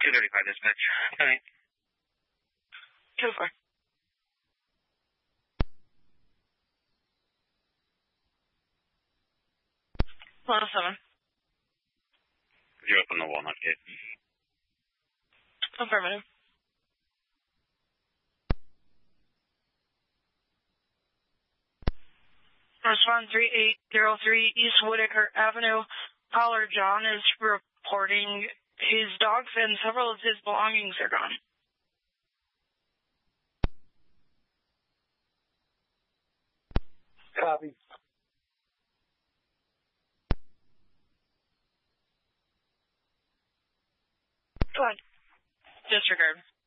235 dispatch. All right. 2-4. +7. You're up on the Walnut Gate. Affirmative. Respond 3803 East Whitaker Avenue. Caller John is reporting his dogs and several of his belongings are gone. Copy. Go ahead. Disregard.